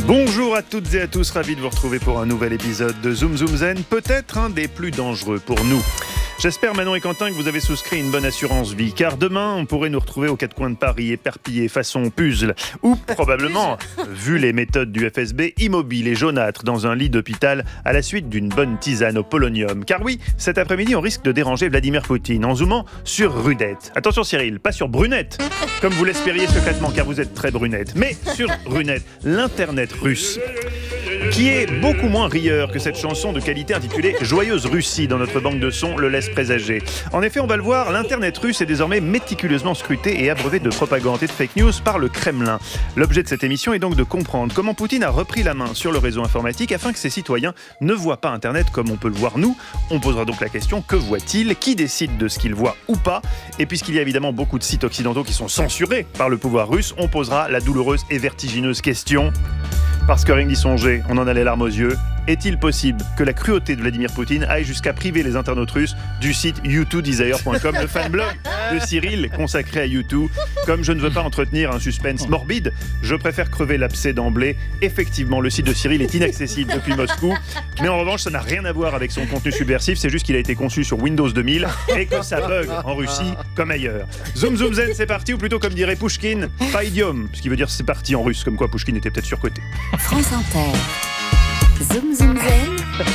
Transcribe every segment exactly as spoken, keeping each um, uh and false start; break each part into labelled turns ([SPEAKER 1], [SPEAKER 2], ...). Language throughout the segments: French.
[SPEAKER 1] Bonjour à toutes et à tous, ravi de vous retrouver pour un nouvel épisode de Zoom Zoom Zen, peut-être un des plus dangereux pour nous. J'espère, Manon et Quentin, que vous avez souscrit une bonne assurance vie, car demain, on pourrait nous retrouver aux quatre coins de Paris, éparpillés façon puzzle, ou probablement, vu les méthodes du F S B, immobile et jaunâtre dans un lit d'hôpital à la suite d'une bonne tisane au polonium. Car oui, cet après-midi, on risque de déranger Vladimir Poutine en zoomant sur Rudette. Attention Cyril, pas sur Brunette, comme vous l'espériez secrètement, car vous êtes très brunette, mais sur Runette, l'internet russe, qui est beaucoup moins rieur que cette chanson de qualité intitulée « Joyeuse Russie » dans notre banque de sons le laisse présager. En effet, on va le voir, l'internet russe est désormais méticuleusement scruté et abreuvé de propagande et de fake news par le Kremlin. L'objet de cette émission est donc de comprendre comment Poutine a repris la main sur le réseau informatique afin que ses citoyens ne voient pas Internet comme on peut le voir nous. On posera donc la question, que voit-il ? Qui décide de ce qu'il voit ou pas ? Et puisqu'il y a évidemment beaucoup de sites occidentaux qui sont censurés par le pouvoir russe, on posera la douloureuse et vertigineuse question... Parce que rien d'y songer, on en a les larmes aux yeux. Est-il possible que la cruauté de Vladimir Poutine aille jusqu'à priver les internautes russes du site you two desire point com, le fanblog de Cyril consacré à you two? Comme je ne veux pas entretenir un suspense morbide, je préfère crever l'abcès d'emblée. Effectivement, le site de Cyril est inaccessible depuis Moscou, mais en revanche, ça n'a rien à voir avec son contenu subversif, c'est juste qu'il a été conçu sur Windows deux mille et que ça bug en Russie comme ailleurs. Zoom Zoom Zen, c'est parti, ou plutôt comme dirait Pouchkine, pas idiome, ce qui veut dire c'est parti en russe, comme quoi Pouchkine était peut-être surcoté.
[SPEAKER 2] France Inter. Zoom Zoom Zen.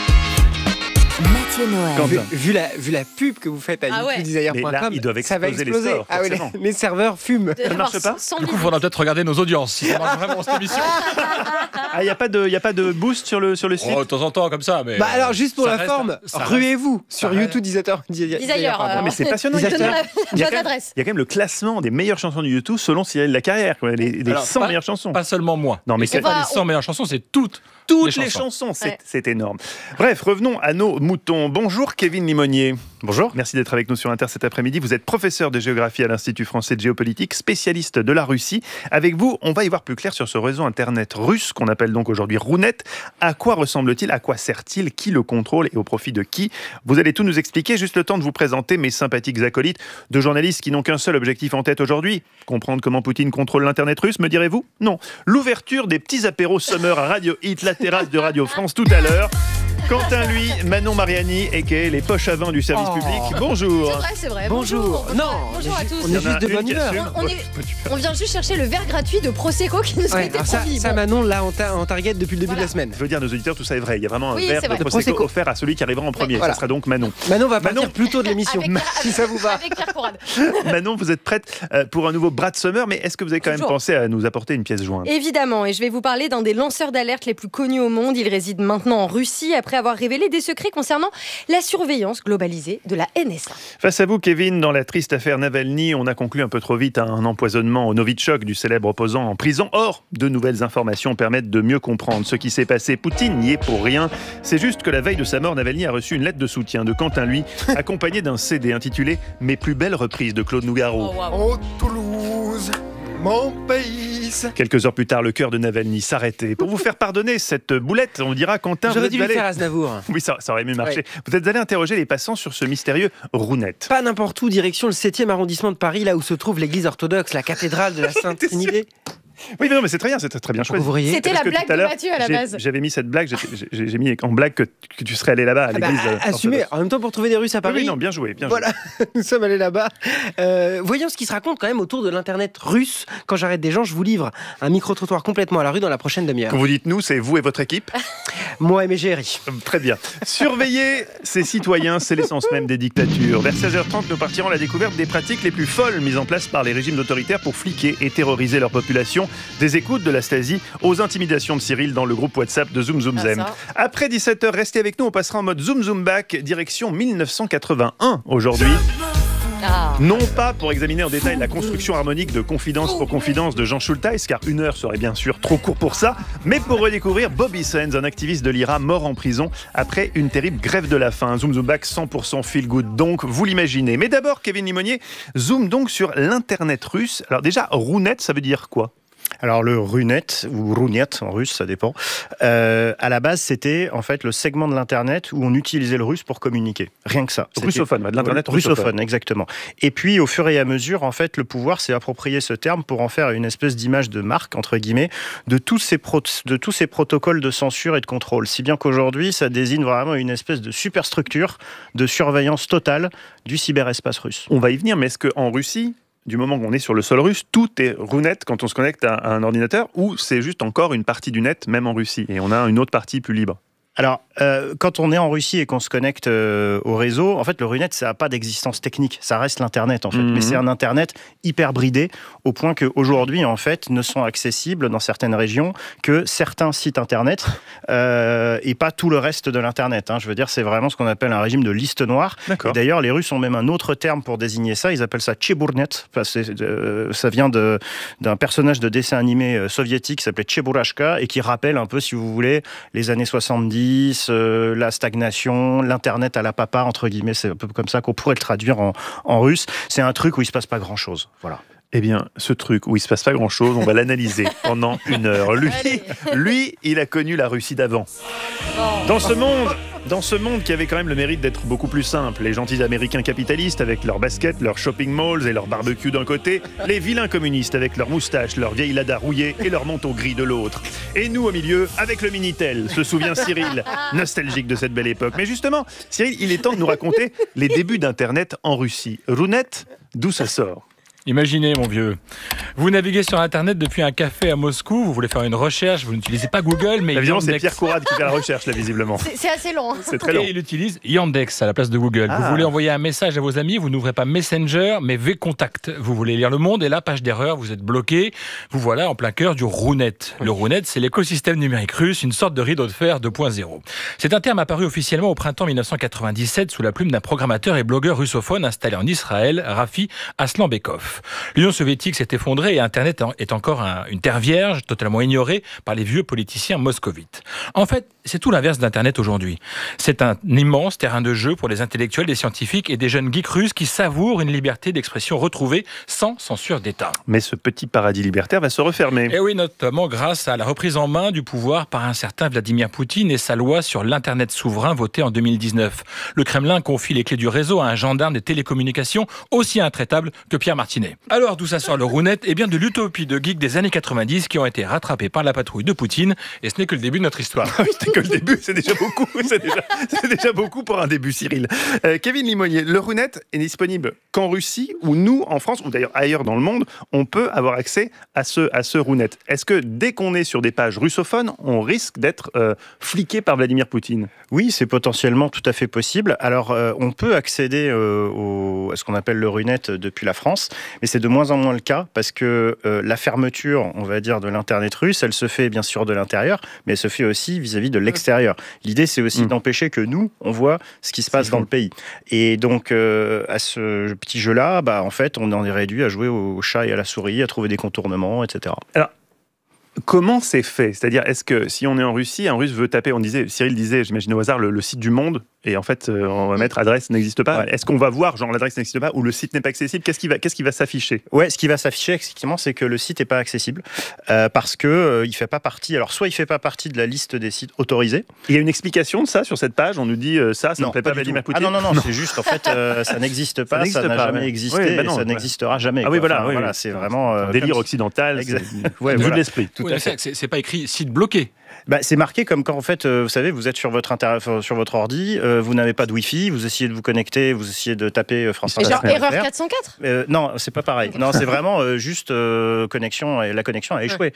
[SPEAKER 2] Mathieu Noël.
[SPEAKER 3] Vu, vu, la, vu la pub que vous faites à
[SPEAKER 4] Ah
[SPEAKER 3] you two
[SPEAKER 4] ouais.
[SPEAKER 3] desire point com,
[SPEAKER 1] Mais là, ils doivent
[SPEAKER 3] ça va
[SPEAKER 1] exploser les
[SPEAKER 3] exploser.
[SPEAKER 1] stores,
[SPEAKER 3] Ah oui, les,
[SPEAKER 1] forcément.
[SPEAKER 3] les serveurs fument.
[SPEAKER 1] Ça ne marche pas ?
[SPEAKER 4] Sans
[SPEAKER 5] Du coup, il
[SPEAKER 4] limite.
[SPEAKER 5] faudra peut-être regarder nos audiences, si ça marche vraiment cette émission.
[SPEAKER 1] Ah, il n'y a pas de, y a pas de boost sur le, sur le site ?
[SPEAKER 5] Oh, de temps en temps, comme ça, mais...
[SPEAKER 3] Bah alors, juste pour
[SPEAKER 5] ça
[SPEAKER 3] la
[SPEAKER 5] reste-
[SPEAKER 3] forme,
[SPEAKER 5] ça reste-
[SPEAKER 3] ruez-vous
[SPEAKER 5] ça
[SPEAKER 3] sur
[SPEAKER 5] reste-
[SPEAKER 3] you two desire point com.
[SPEAKER 4] Desire, euh,
[SPEAKER 1] Non, mais c'est passionnant. Il y a
[SPEAKER 4] Donne
[SPEAKER 1] quand même-
[SPEAKER 4] la
[SPEAKER 1] il y a
[SPEAKER 4] bonne
[SPEAKER 1] quand même-
[SPEAKER 4] adresse.
[SPEAKER 1] il y a quand même le classement des meilleures chansons de YouTube selon Cyril Lacarrière, quoi, les, les
[SPEAKER 5] Alors,
[SPEAKER 1] cent
[SPEAKER 5] pas-
[SPEAKER 1] meilleures chansons.
[SPEAKER 5] Pas seulement moi.
[SPEAKER 1] Non, mais
[SPEAKER 5] Et c'est
[SPEAKER 1] c'est-
[SPEAKER 5] pas
[SPEAKER 4] On va-
[SPEAKER 5] les cent meilleures chansons, c'est toutes.
[SPEAKER 1] Toutes
[SPEAKER 5] les
[SPEAKER 1] les
[SPEAKER 5] chansons.
[SPEAKER 1] chansons, c'est,
[SPEAKER 4] Ouais.
[SPEAKER 1] c'est énorme. Bref, revenons à nos moutons. Bonjour Kevin Limonier. Bonjour. Merci d'être avec nous sur Inter cet après-midi. Vous êtes professeur de géographie à l'Institut français de géopolitique, spécialiste de la Russie. Avec vous, on va y voir plus clair sur ce réseau internet russe qu'on appelle donc aujourd'hui Runette. À quoi ressemble-t-il ? À quoi sert-il ? Qui le contrôle et au profit de qui ? Vous allez tout nous expliquer. Juste le temps de vous présenter mes sympathiques acolytes, de journalistes qui n'ont qu'un seul objectif en tête aujourd'hui. Comprendre comment Poutine contrôle l'internet russe, me direz-vous ? Non. L'ouverture des petits apéros summer à Radio Hit, la terrasse de Radio France tout à l'heure. Quentin, lui, Manon Mariani, aka les poches à vin du service
[SPEAKER 3] Oh.
[SPEAKER 1] public. Bonjour.
[SPEAKER 4] C'est vrai, c'est vrai.
[SPEAKER 3] Bonjour.
[SPEAKER 4] Bonjour,
[SPEAKER 3] Non,
[SPEAKER 4] bonjour
[SPEAKER 3] on
[SPEAKER 4] à
[SPEAKER 3] est
[SPEAKER 4] tous.
[SPEAKER 3] ju- on
[SPEAKER 1] Il y
[SPEAKER 3] est
[SPEAKER 1] en a
[SPEAKER 3] juste de
[SPEAKER 1] une
[SPEAKER 3] bonne
[SPEAKER 1] qui
[SPEAKER 3] humeur.
[SPEAKER 1] assume.
[SPEAKER 4] On, est- on vient juste chercher le verre gratuit de Prosecco qui nous
[SPEAKER 3] Ouais,
[SPEAKER 4] a été
[SPEAKER 3] alors ça,
[SPEAKER 4] promis.
[SPEAKER 3] ça
[SPEAKER 4] Bon.
[SPEAKER 3] Manon, là, en, ta- en target depuis le début
[SPEAKER 4] Voilà.
[SPEAKER 3] de la semaine.
[SPEAKER 1] Je veux dire à nos auditeurs, tout ça est vrai. Il y a vraiment un
[SPEAKER 4] Oui,
[SPEAKER 1] verre
[SPEAKER 4] c'est
[SPEAKER 1] de
[SPEAKER 4] vrai.
[SPEAKER 1] Prosecco,
[SPEAKER 3] Prosecco.
[SPEAKER 1] offert à celui qui arrivera en premier.
[SPEAKER 3] Voilà.
[SPEAKER 1] Ça sera donc Manon.
[SPEAKER 3] Manon va partir
[SPEAKER 1] Manon.
[SPEAKER 3] plus tôt de l'émission,
[SPEAKER 4] Avec-
[SPEAKER 3] si ça vous va.
[SPEAKER 4] Avec Pierre Corrade.
[SPEAKER 1] Manon, vous êtes prête euh, pour un nouveau Brat Summer, mais est-ce que vous avez quand même
[SPEAKER 4] Toujours.
[SPEAKER 1] pensé à nous apporter une pièce jointe ?
[SPEAKER 4] Évidemment, et je vais vous parler d'un des lanceurs d'alerte les plus connus au monde. Il réside maintenant en Russie après avoir révélé des secrets concernant la surveillance globalisée de la N S A.
[SPEAKER 1] Face à vous, Kevin, dans la triste affaire Navalny, on a conclu un peu trop vite à un empoisonnement au Novichok du célèbre opposant en prison. Or, de nouvelles informations permettent de mieux comprendre ce qui s'est passé. Poutine n'y est pour rien. C'est juste que la veille de sa mort, Navalny a reçu une lettre de soutien de Quentin, lui, accompagnée d'un C D intitulé « Mes plus belles reprises » de Claude Nougaro.
[SPEAKER 3] Oh Toulouse, mon pays.
[SPEAKER 1] Quelques heures plus tard, le cœur de Navalny s'arrêtait. Pour vous faire pardonner cette boulette, on dira Quentin, vous
[SPEAKER 3] J'aurais
[SPEAKER 1] êtes
[SPEAKER 3] dû lui
[SPEAKER 1] allé...
[SPEAKER 3] faire Aznavour.
[SPEAKER 1] Oui, ça, ça aurait mieux marché. Vous êtes allé interroger les passants sur ce mystérieux Runette.
[SPEAKER 3] Pas n'importe où, direction le septième arrondissement de Paris, là où se trouve l'église orthodoxe, la cathédrale de la Sainte
[SPEAKER 1] T'es sûr ?
[SPEAKER 3] Trinité.
[SPEAKER 1] Oui, mais non, mais c'est très bien, c'est très bien choisi.
[SPEAKER 3] Vous riez.
[SPEAKER 4] C'était
[SPEAKER 1] Parce
[SPEAKER 4] la
[SPEAKER 1] que
[SPEAKER 4] blague
[SPEAKER 1] tout à
[SPEAKER 4] de
[SPEAKER 1] l'heure,
[SPEAKER 4] Mathieu à la
[SPEAKER 1] j'ai-
[SPEAKER 4] base.
[SPEAKER 1] J'avais mis cette blague, j'ai- j'ai j'ai mis en blague que, que tu serais allé là-bas à
[SPEAKER 3] Ah bah,
[SPEAKER 1] l'église. euh,
[SPEAKER 3] assumez.
[SPEAKER 1] orthodoxe.
[SPEAKER 3] En même temps, pour trouver des Russes à
[SPEAKER 1] Oui,
[SPEAKER 3] Paris.
[SPEAKER 1] oui, non, bien joué, bien
[SPEAKER 3] Voilà, nous sommes allés là-bas. Euh, voyons ce qui se raconte quand même autour de l'internet russe. Quand j'arrête des gens, je vous livre un micro-trottoir complètement à la rue dans la prochaine
[SPEAKER 1] joué.
[SPEAKER 3] demi-heure.
[SPEAKER 1] Quand vous dites nous, c'est vous et votre équipe.
[SPEAKER 3] Moi et mes géris.
[SPEAKER 1] Euh, Très bien. Surveiller ses citoyens, c'est l'essence même des dictatures. Vers seize heures trente, nous partirons à la découverte des pratiques les plus folles mises en place par les régimes autoritaires pour fliquer et terroriser leur population. Des écoutes de la Stasi aux intimidations de Cyril dans le groupe WhatsApp de Zoom Zoom
[SPEAKER 4] Ah,
[SPEAKER 1] Zem.
[SPEAKER 4] ça.
[SPEAKER 1] Après dix-sept heures, restez avec nous, on passera en mode Zoom Zoom Back, direction mille neuf cent quatre-vingt-un aujourd'hui.
[SPEAKER 4] Ah.
[SPEAKER 1] Non pas pour examiner en détail la construction harmonique de Confidence pour Confidence de Jean Schulteis, car une heure serait bien sûr trop court pour ça, mais pour redécouvrir Bobby Sands, un activiste de l'I R A mort en prison après une terrible grève de la faim. Zoom Zoom Back cent pour cent feel good, donc vous l'imaginez. Mais d'abord, Kevin Limonier, zoom donc sur l'internet russe. Alors déjà, Runette, ça veut dire quoi ?
[SPEAKER 6] Alors le Runet, ou Runet en russe, ça dépend, euh, à la base c'était en fait le segment de l'internet où on utilisait le russe pour communiquer. Rien que ça. C'était
[SPEAKER 1] Russophone, de l'internet
[SPEAKER 6] russophone.
[SPEAKER 1] russophone.
[SPEAKER 6] Exactement. Et puis au fur et à mesure, en fait, le pouvoir s'est approprié ce terme pour en faire une espèce d'image de marque, entre guillemets, de tous ces, pro- de tous ces protocoles de censure et de contrôle. Si bien qu'aujourd'hui, ça désigne vraiment une espèce de superstructure de surveillance totale du cyberespace russe.
[SPEAKER 1] On va y venir, mais est-ce qu'en Russie, du moment qu'on est sur le sol russe, tout est Runet quand on se connecte à un ordinateur, ou c'est juste encore une partie du net, même en Russie, et on a une autre partie plus libre?
[SPEAKER 6] Alors, euh, quand on est en Russie et qu'on se connecte euh, au réseau, en fait, le Runet, ça n'a pas d'existence technique. Ça reste l'Internet, en fait.
[SPEAKER 1] Mmh.
[SPEAKER 6] Mais c'est un Internet hyper bridé, au point qu'aujourd'hui, en fait, ne sont accessibles dans certaines régions que certains sites Internet euh, et pas tout le reste de l'Internet. Hein. Je veux dire, c'est vraiment ce qu'on appelle un régime de liste noire.
[SPEAKER 1] D'accord.
[SPEAKER 6] Et d'ailleurs, les Russes ont même un autre terme pour désigner ça. Ils appellent ça Cheburnet. Parce que euh, ça vient de, d'un personnage de dessin animé soviétique qui s'appelait Cheburashka et qui rappelle un peu, si vous voulez, les années soixante-dix, Euh, la stagnation, l'internet à la papa, entre guillemets, c'est un peu comme ça qu'on pourrait le traduire en, en russe. C'est un truc où il se passe pas grand chose. Voilà.
[SPEAKER 1] Eh bien, ce truc où il se passe pas grand-chose, on va l'analyser pendant une heure. Lui, lui, il a connu la Russie d'avant. Dans ce monde, dans ce monde qui avait quand même le mérite d'être beaucoup plus simple, les gentils Américains capitalistes avec leurs baskets, leurs shopping malls et leurs barbecues d'un côté, les vilains communistes avec leurs moustaches, leurs vieilles ladas rouillées et leurs manteaux gris de l'autre. Et nous au milieu, avec le Minitel, se souvient Cyril, nostalgique de cette belle époque. Mais justement, Cyril, il est temps de nous raconter les débuts d'Internet en Russie. Runet, d'où ça sort ?
[SPEAKER 5] Imaginez, mon vieux, vous naviguez sur Internet depuis un café à Moscou, vous voulez faire une recherche, vous n'utilisez pas Google, mais
[SPEAKER 1] Évidemment, c'est
[SPEAKER 5] Yandex.
[SPEAKER 1] Pierre Courade qui fait la recherche, là, visiblement.
[SPEAKER 4] C'est c'est assez long. hein.
[SPEAKER 1] C'est très long.
[SPEAKER 5] Et il utilise Yandex à la place de Google.
[SPEAKER 1] Ah.
[SPEAKER 5] Vous voulez envoyer un message à vos amis, vous n'ouvrez pas Messenger, mais V-Contact. Vous voulez lire Le Monde et là, page d'erreur, vous êtes bloqué. Vous voilà en plein cœur du Runet. Le Runet, c'est l'écosystème numérique russe, une sorte de rideau de fer deux point zéro. C'est un terme apparu officiellement au printemps mille neuf cent quatre-vingt-dix-sept sous la plume d'un programmateur et blogueur russophone installé en Israël, Rafi Aslanbekov. L'Union soviétique s'est effondrée et Internet est encore un, une terre vierge, totalement ignorée par les vieux politiciens moscovites. En fait, c'est tout l'inverse d'Internet aujourd'hui. C'est un immense terrain de jeu pour les intellectuels, des scientifiques et des jeunes geeks russes qui savourent une liberté d'expression retrouvée sans censure d'État.
[SPEAKER 1] Mais ce petit paradis libertaire va se refermer.
[SPEAKER 5] Et oui, notamment grâce à la reprise en main du pouvoir par un certain Vladimir Poutine et sa loi sur l'Internet souverain votée en deux mille dix-neuf. Le Kremlin confie les clés du réseau à un gendarme des télécommunications aussi intraitable que Pierre Martinet. Alors, d'où ça sort le Runet? Eh bien, de l'utopie de geeks des années quatre-vingt-dix qui ont été rattrapés par la patrouille de Poutine. Et ce n'est que le début de notre histoire.
[SPEAKER 1] C'était que le début, c'est déjà beaucoup. C'est déjà, c'est déjà beaucoup pour un début, Cyril. Euh, Kevin Limonier, le Runet est disponible qu'en Russie, ou nous, en France, ou d'ailleurs ailleurs dans le monde, on peut avoir accès à ce, à ce Runet. Est-ce que dès qu'on est sur des pages russophones, on risque d'être euh, fliqué par Vladimir Poutine?
[SPEAKER 6] Oui, c'est potentiellement tout à fait possible. Alors, euh, on peut accéder euh, au, à ce qu'on appelle le Runet depuis la France, mais c'est de moins en moins le cas parce que euh, la fermeture, on va dire, de l'Internet russe, elle se fait bien sûr de l'intérieur, mais elle se fait aussi vis-à-vis de l'extérieur. L'idée, c'est aussi mmh. d'empêcher que nous, on voit ce qui se passe dans le pays. Et donc, euh, à ce petit jeu-là, bah, en fait, on en est réduit à jouer au chat et à la souris, à trouver des contournements, et cetera.
[SPEAKER 1] Alors, comment c'est fait? C'est-à-dire, est-ce que si on est en Russie, un Russe veut taper, on disait, Cyril disait, j'imagine au hasard, le, le site du Monde, et en fait, euh, on va mettre adresse n'existe pas. Ouais. Est-ce qu'on va voir, genre, l'adresse n'existe pas, ou le site n'est pas accessible? Qu'est-ce qui va, qu'est-ce qui va s'afficher?
[SPEAKER 6] Ouais, ce qui va s'afficher, effectivement, c'est que le site n'est pas accessible, euh, parce que euh, il fait pas partie, alors soit il fait pas partie de la liste des sites autorisés.
[SPEAKER 1] Il y a une explication de ça sur cette page? On nous dit, euh, ça, ça
[SPEAKER 6] non,
[SPEAKER 1] ne plaît pas, pas Vladimir Poutine?
[SPEAKER 6] Ah non, non, non, c'est juste, en fait, euh, ça n'existe pas, ça, ça n'a jamais ouais. existé, oui, bah non, et ça ouais. n'existera jamais.
[SPEAKER 1] Ah oui, voilà,
[SPEAKER 6] enfin,
[SPEAKER 1] oui,
[SPEAKER 6] voilà
[SPEAKER 1] oui.
[SPEAKER 6] c'est vraiment...
[SPEAKER 1] Euh, délire occidental,
[SPEAKER 6] exact.
[SPEAKER 1] C'est
[SPEAKER 6] ouais,
[SPEAKER 1] jeu
[SPEAKER 6] voilà.
[SPEAKER 1] de l'esprit.
[SPEAKER 5] Tout oui, à fait. C'est, c'est pas écrit site bloqué.
[SPEAKER 6] Bah, c'est marqué comme quand en fait, euh, vous savez, vous êtes sur votre inter... sur votre ordi, euh, vous n'avez pas de Wi-Fi, vous essayez de vous connecter, vous essayez de taper France
[SPEAKER 4] Inter. Et genre erreur quatre cent quatre
[SPEAKER 6] euh, Non, c'est pas pareil. Non, c'est vraiment euh, juste euh, connexion et la connexion a échoué. Ouais.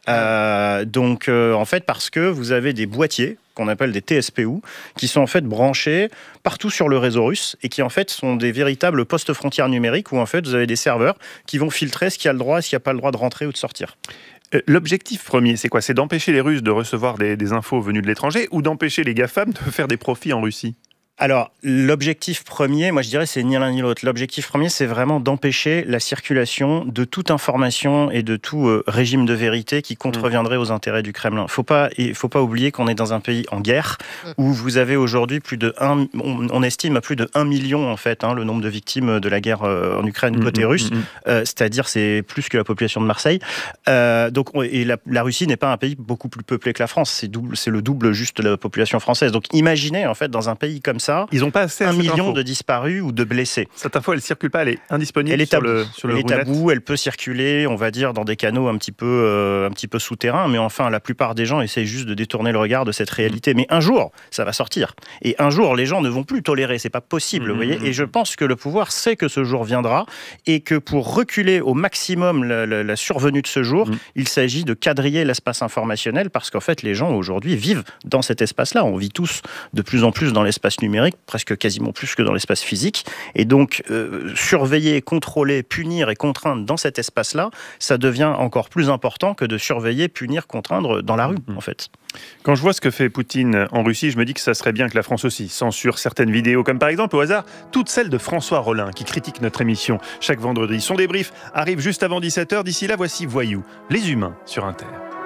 [SPEAKER 6] Euh, donc euh, en fait, parce que vous avez des boîtiers qu'on appelle des T S P U, qui sont en fait branchés partout sur le réseau russe et qui en fait sont des véritables postes frontières numériques où en fait vous avez des serveurs qui vont filtrer ce qui a le droit et ce qui n'a pas le droit de rentrer ou de sortir.
[SPEAKER 1] L'objectif premier, c'est quoi? C'est d'empêcher les Russes de recevoir des, des infos venues de l'étranger ou d'empêcher les GAFAM de faire des profits en Russie?
[SPEAKER 6] Alors, l'objectif premier, moi je dirais, c'est ni l'un ni l'autre. L'objectif premier, c'est vraiment d'empêcher la circulation de toute information et de tout euh, régime de vérité qui contreviendrait aux intérêts du Kremlin. Faut pas, il faut pas oublier qu'on est dans un pays en guerre où vous avez aujourd'hui plus de un, on, on estime à plus de un million en fait hein, le nombre de victimes de la guerre euh, en Ukraine côté
[SPEAKER 1] mmh,
[SPEAKER 6] russe.
[SPEAKER 1] mmh, mmh.
[SPEAKER 6] Euh, c'est-à-dire c'est plus que la population de Marseille. Euh, donc et la, la Russie n'est pas un pays beaucoup plus peuplé que la France. C'est double, c'est le double juste de la population française. Donc imaginez en fait dans un pays comme ça,
[SPEAKER 1] ils ont pas assez
[SPEAKER 6] un million
[SPEAKER 1] info.
[SPEAKER 6] de disparus ou de blessés.
[SPEAKER 1] Cette info, elle circule pas, elle est indisponible
[SPEAKER 6] Elle est
[SPEAKER 1] sur
[SPEAKER 6] tabou.
[SPEAKER 1] le sur le
[SPEAKER 6] elle est
[SPEAKER 1] Runet.
[SPEAKER 6] tabou, elle peut circuler, on va dire, dans des canaux un petit peu, euh, un petit peu souterrains, mais enfin, la plupart des gens essayent juste de détourner le regard de cette réalité. Mais un jour, ça va sortir. Et un jour, les gens ne vont plus tolérer. C'est pas possible, vous voyez. Et je pense que le pouvoir sait que ce jour viendra et que pour reculer au maximum la, la, la survenue de ce jour, mmh. il s'agit de quadriller l'espace informationnel parce qu'en fait, les gens aujourd'hui vivent dans cet espace-là. On vit tous de plus en plus dans l'espace numérique, presque quasiment plus que dans l'espace physique. Et donc, euh, surveiller, contrôler, punir et contraindre dans cet espace-là, ça devient encore plus important que de surveiller, punir, contraindre dans la rue, en fait.
[SPEAKER 1] Quand je vois ce que fait Poutine en Russie, je me dis que ça serait bien que la France aussi censure certaines vidéos, comme par exemple, au hasard, toutes celles de François Rollin, qui critique notre émission chaque vendredi. Son débrief arrive juste avant dix-sept heures. D'ici là, voici Voyou, les humains sur Inter.